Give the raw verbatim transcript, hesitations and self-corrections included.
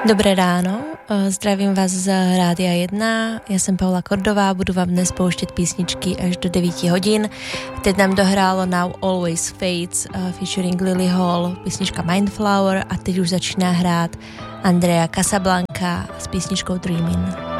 Dobré ráno, zdravím vás z Rádia jedna, já jsem Paula Kordová, budu vám dnes pouštět písničky až do devět hodin. Teď nám dohrálo Now Always Fades featuring Lily Hall, písnička Mindflower a teď už začíná hrát Andrea Casablanca s písničkou Dreamin'.